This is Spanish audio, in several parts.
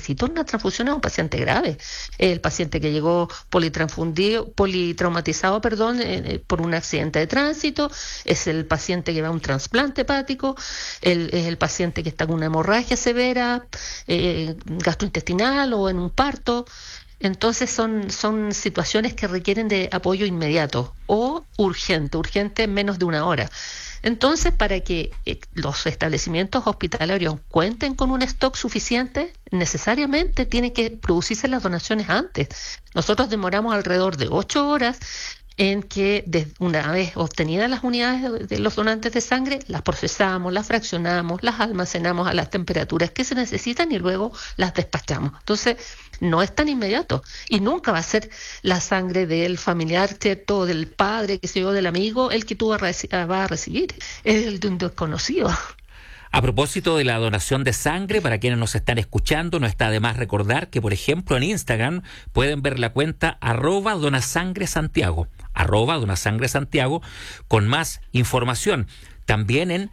necesita una transfusión es un paciente grave. El paciente que llegó politraumatizado, por un accidente de tránsito, es el paciente que va a un trasplante hepático, es el paciente que está con una hemorragia severa, gastrointestinal o en un parto. Entonces son situaciones que requieren de apoyo inmediato o urgente en menos de una hora. Entonces, para que los establecimientos hospitalarios cuenten con un stock suficiente, necesariamente tienen que producirse las donaciones antes. Nosotros demoramos alrededor de 8 horas en que una vez obtenidas las unidades de los donantes de sangre, las procesamos, las fraccionamos, las almacenamos a las temperaturas que se necesitan y luego las despachamos. Entonces, no es tan inmediato y nunca va a ser la sangre del familiar, ¿cierto?, del padre, que se yo, del amigo, el que tú vas a recibir, es el de un desconocido. A propósito de la donación de sangre, para quienes nos están escuchando, no está de más recordar que, por ejemplo, en Instagram pueden ver la cuenta @donasangresantiago, @donasangresantiago, con más información. También en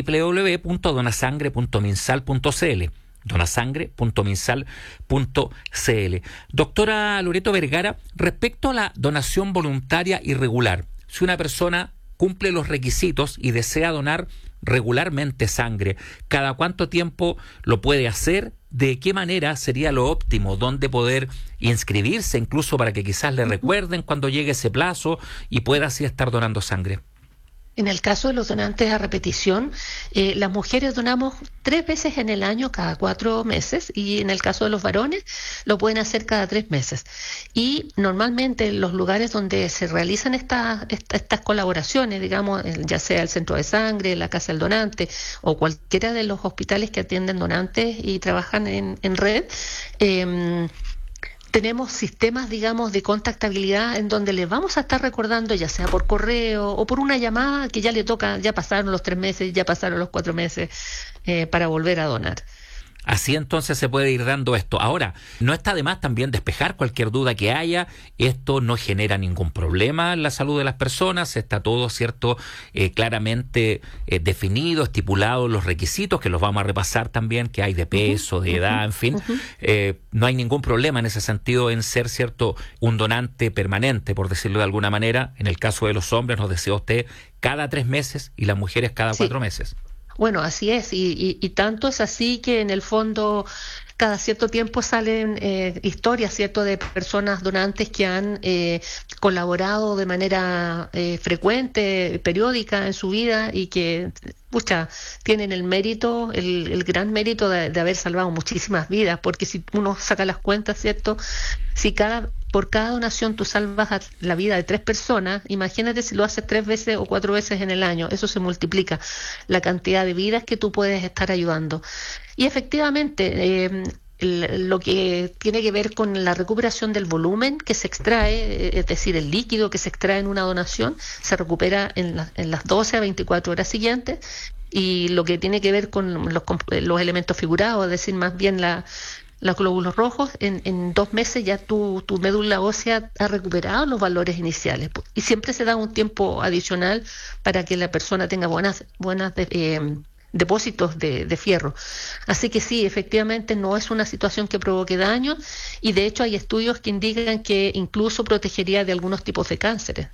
www.donasangre.minsal.cl, donasangre.minsal.cl. Doctora Loreto Vergara, respecto a la donación voluntaria irregular, si una persona cumple los requisitos y desea donar regularmente sangre, ¿cada cuánto tiempo lo puede hacer? ¿De qué manera sería lo óptimo? ¿Dónde poder inscribirse, incluso para que quizás le recuerden cuando llegue ese plazo y pueda así estar donando sangre? En el caso de los donantes a repetición, las mujeres donamos 3 veces en el año, cada 4 meses, y en el caso de los varones lo pueden hacer cada 3 meses. Y normalmente en los lugares donde se realizan estas colaboraciones, digamos, ya sea el centro de sangre, la casa del donante o cualquiera de los hospitales que atienden donantes y trabajan en red, tenemos sistemas, digamos, de contactabilidad en donde les vamos a estar recordando, ya sea por correo o por una llamada, que ya le toca, ya pasaron los 3 meses, ya pasaron los 4 meses para volver a donar. Así entonces se puede ir dando esto. Ahora, no está de más también despejar cualquier duda que haya. Esto no genera ningún problema en la salud de las personas. Está todo, ¿cierto?, claramente definido, estipulado los requisitos, que los vamos a repasar también, que hay de peso, de edad, en fin. No hay ningún problema en ese sentido en ser, ¿cierto?, un donante permanente, por decirlo de alguna manera. En el caso de los hombres, nos decía usted, cada 3 meses y las mujeres cada 4 meses. Bueno, así es, y tanto es así que en el fondo cada cierto tiempo salen historias, ¿cierto?, de personas donantes que han colaborado de manera frecuente, periódica en su vida y que, tienen el mérito, el gran mérito de haber salvado muchísimas vidas, porque si uno saca las cuentas, ¿cierto?, si por cada donación tú salvas la vida de 3 personas, imagínate si lo haces 3 veces o 4 veces en el año, eso se multiplica la cantidad de vidas que tú puedes estar ayudando. Y efectivamente, lo que tiene que ver con la recuperación del volumen que se extrae, es decir, el líquido que se extrae en una donación, se recupera en las 12 a 24 horas siguientes, y lo que tiene que ver con los elementos figurados, es decir, más bien los glóbulos rojos, en 2 meses ya tu médula ósea ha recuperado los valores iniciales, y siempre se da un tiempo adicional para que la persona tenga buenas depósitos de fierro. Así que sí, efectivamente no es una situación que provoque daño, y de hecho hay estudios que indican que incluso protegería de algunos tipos de cánceres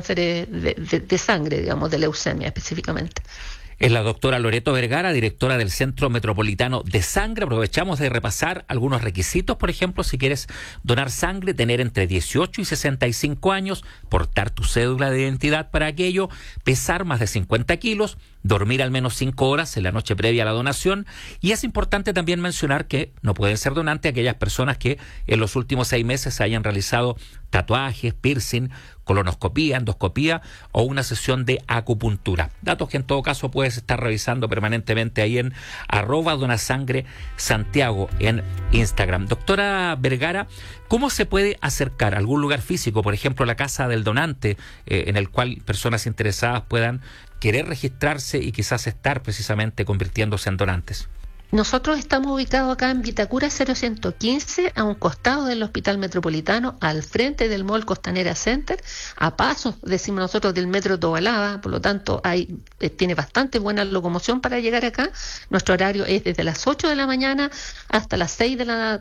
de sangre, digamos, de leucemia específicamente. Es la doctora Loreto Vergara, directora del Centro Metropolitano de Sangre. Aprovechamos de repasar algunos requisitos. Por ejemplo, si quieres donar sangre, tener entre 18 y 65 años, portar tu cédula de identidad para aquello, pesar más de 50 kilos, dormir al menos 5 horas en la noche previa a la donación. Y es importante también mencionar que no pueden ser donantes aquellas personas que en los últimos 6 meses hayan realizado tatuajes, piercing, colonoscopía, endoscopía o una sesión de acupuntura. Datos que en todo caso puedes estar revisando permanentemente ahí en @donasangresantiago en Instagram. Doctora Vergara, ¿cómo se puede acercar a algún lugar físico, por ejemplo la casa del donante, en el cual personas interesadas puedan querer registrarse y quizás estar precisamente convirtiéndose en donantes? Nosotros estamos ubicados acá en Vitacura 0115, a un costado del Hospital Metropolitano, al frente del Mall Costanera Center, a pasos, decimos nosotros, del Metro Tobalaba. Por lo tanto tiene bastante buena locomoción para llegar acá. Nuestro horario es desde las 8 de la mañana hasta las 6 de la